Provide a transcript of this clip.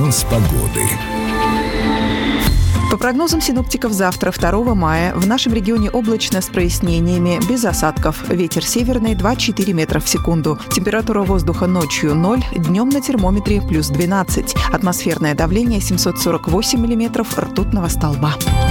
Прогноз погоды. По прогнозам синоптиков, завтра, 2 мая, в нашем регионе облачно с прояснениями, без осадков. Ветер северный 2-4 метра в секунду. Температура воздуха ночью 0, днем на термометре +12. Атмосферное давление 748 миллиметров ртутного столба.